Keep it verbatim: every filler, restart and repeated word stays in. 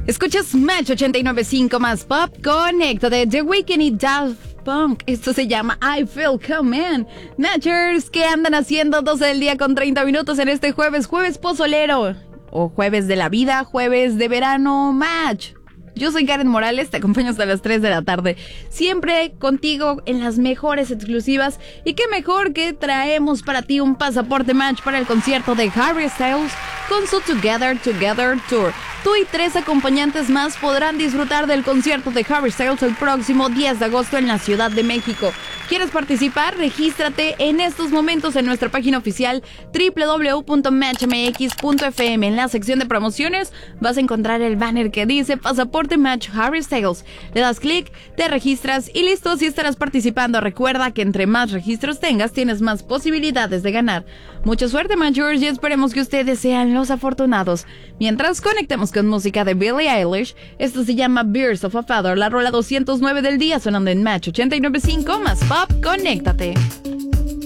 Escuchas Match ochenta y nueve punto cinco más Pop. Conecta de The Weeknd y Daft Punk. Esto se llama I Feel Come In. Matchers, ¿qué andan haciendo? doce del día con treinta minutos en este jueves, jueves pozolero. O jueves de la vida, jueves de verano, Match. Yo soy Karen Morales, te acompaño hasta las tres de la tarde. Siempre contigo en las mejores exclusivas. Y qué mejor que traemos para ti un pasaporte Match para el concierto de Harry Styles con su Together Together Tour. Tú y tres acompañantes más podrán disfrutar del concierto de Harry Styles el próximo diez de agosto en la Ciudad de México. ¿Quieres participar? Regístrate en estos momentos en nuestra página oficial doble u doble u doble u punto match m x punto f m. En la sección de promociones vas a encontrar el banner que dice Pasaporte Match Harry Styles. Le das clic, te registras y listo, así estarás participando. Recuerda que entre más registros tengas, tienes más posibilidades de ganar. Mucha suerte, Matchers, y esperemos que ustedes sean los afortunados. Mientras conectemos con música de Billie Eilish, esto se llama Beers of a Father, la rola doscientos nueve del día, sonando en Match ochenta y nueve punto cinco más Pop. Conéctate.